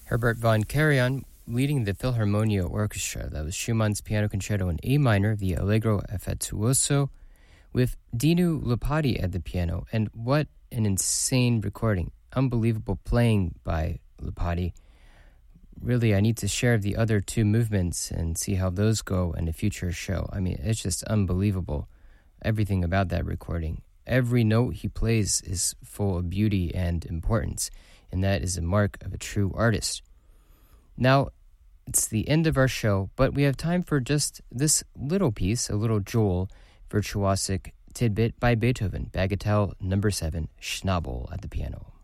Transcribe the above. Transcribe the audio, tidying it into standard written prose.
Herbert von Karajan leading the Philharmonia Orchestra. That was Schumann's Piano Concerto in A minor, the Allegro Affettuoso, with Dinu Lipati at the piano. And what an insane recording. Unbelievable playing by Lipati. Really, I need to share the other two movements and see how those go in a future show. I mean, it's just unbelievable, everything about that recording. Every note he plays is full of beauty and importance, and that is a mark of a true artist. Now, it's the end of our show, but we have time for just this little piece, a little jewel, virtuosic tidbit by Beethoven, Bagatelle No. 7, Schnabel at the piano.